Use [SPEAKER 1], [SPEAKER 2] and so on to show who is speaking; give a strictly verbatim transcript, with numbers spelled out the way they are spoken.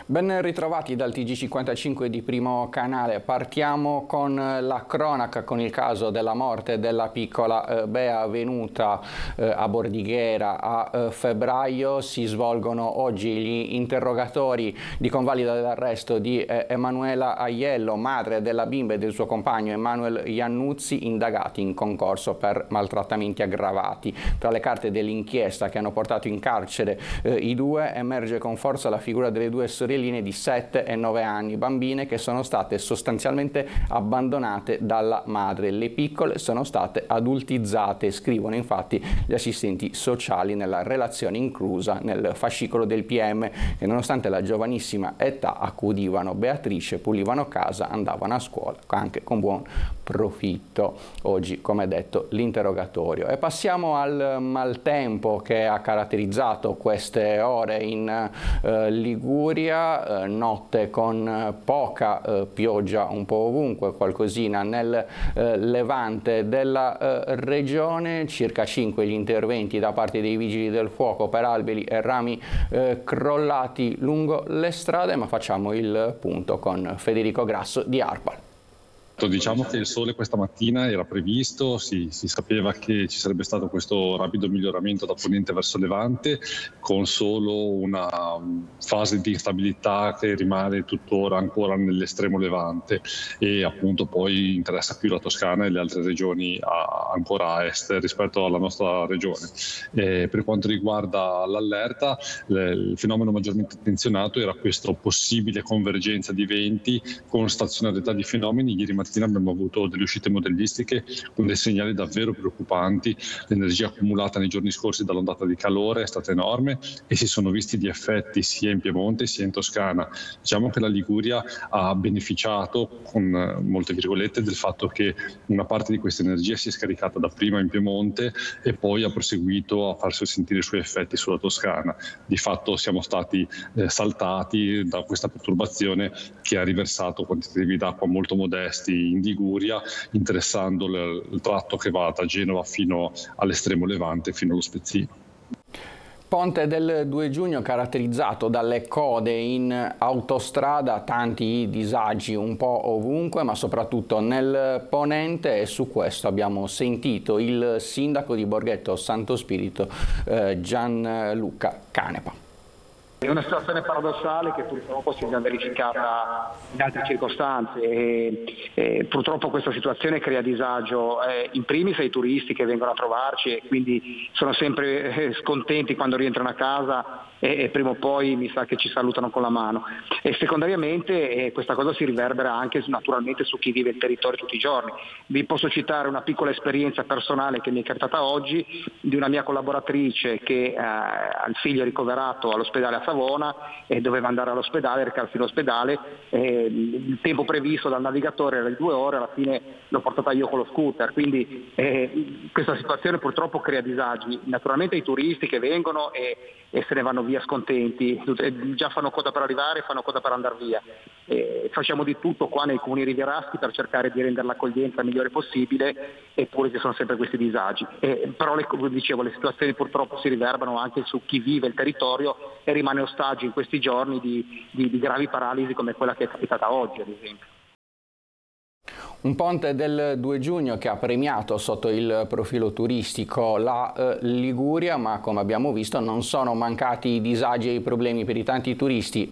[SPEAKER 1] Ben ritrovati dal T G cinquantacinque di Primo Canale. Partiamo con la cronaca, con il caso della morte della piccola eh, Bea avvenuta eh, a Bordighera a eh, febbraio. Si svolgono oggi gli interrogatori di convalida dell'arresto di eh, Emanuela Aiello, madre della bimba, e del suo compagno Emanuel Iannuzzi, indagati in concorso per maltrattamenti aggravati. Tra le carte dell'inchiesta che hanno portato in carcere eh, i due emerge con forza la figura delle due sorelline di sette e nove anni, bambine che sono state sostanzialmente abbandonate dalla madre. Le piccole sono state adultizzate, scrivono infatti gli assistenti sociali nella relazione inclusa nel fascicolo del P M, che nonostante la giovanissima età accudivano Beatrice, pulivano casa, andavano a scuola anche con buon profitto. Oggi, come detto, l'interrogatorio. E passiamo al maltempo che ha caratterizzato queste ore in eh, Liguria. Eh, notte con eh, poca eh, pioggia un po' ovunque, qualcosina nel eh, levante della eh, regione. Circa cinque gli interventi da parte dei vigili del fuoco per alberi e rami eh, crollati lungo le strade, ma facciamo il punto con Federico Grasso di ARPAL.
[SPEAKER 2] Diciamo che il sole questa mattina era previsto, si, si sapeva che ci sarebbe stato questo rapido miglioramento da ponente verso levante, con solo una fase di instabilità che rimane tuttora ancora nell'estremo levante, e appunto poi interessa più la Toscana e le altre regioni a, ancora a est rispetto alla nostra regione. E per quanto riguarda l'allerta, il fenomeno maggiormente attenzionato era questa possibile convergenza di venti con stazionarietà di fenomeni. Ieri mattina abbiamo avuto delle uscite modellistiche con dei segnali davvero preoccupanti. L'energia accumulata nei giorni scorsi dall'ondata di calore è stata enorme e si sono visti gli effetti sia in Piemonte sia in Toscana. Diciamo che la Liguria ha beneficiato, con molte virgolette, del fatto che una parte di questa energia si è scaricata dapprima in Piemonte e poi ha proseguito a farsi sentire i suoi effetti sulla Toscana. Di fatto siamo stati eh, saltati da questa perturbazione che ha riversato quantitativi d'acqua molto modesti in Liguria, interessando il, il tratto che va da Genova fino all'estremo levante, fino allo Spezzino.
[SPEAKER 1] Ponte del due giugno caratterizzato dalle code in autostrada, tanti disagi un po' ovunque, ma soprattutto nel ponente, e su questo abbiamo sentito il sindaco di Borghetto Santo Spirito, eh, Gianluca Canepa.
[SPEAKER 3] È una situazione paradossale che purtroppo si è già verificata in altre circostanze e, e purtroppo questa situazione crea disagio eh, in primis ai turisti che vengono a trovarci e quindi sono sempre eh, scontenti quando rientrano a casa e, e prima o poi mi sa che ci salutano con la mano. E secondariamente eh, questa cosa si riverbera anche naturalmente su chi vive il territorio tutti i giorni. Vi posso citare una piccola esperienza personale che mi è capitata oggi di una mia collaboratrice che eh, ha il figlio ricoverato all'ospedale a Savona e doveva andare all'ospedale, recarsi in ospedale, eh, il tempo previsto dal navigatore era di due ore, alla fine l'ho portata io con lo scooter, quindi eh, questa situazione purtroppo crea disagi naturalmente ai turisti che vengono e, e se ne vanno via scontenti, già fanno coda per arrivare, fanno coda per andare via. Eh, facciamo di tutto qua nei comuni rivieraschi per cercare di rendere l'accoglienza migliore possibile, eppure ci sono sempre questi disagi. Eh, però le, come dicevo, le situazioni purtroppo si riverbano anche su chi vive il territorio e rimane ostaggio in questi giorni di, di, di gravi paralisi come quella che è capitata oggi, ad esempio.
[SPEAKER 1] Un ponte del due giugno che ha premiato sotto il profilo turistico la eh, Liguria, ma come abbiamo visto non sono mancati i disagi e i problemi per i tanti turisti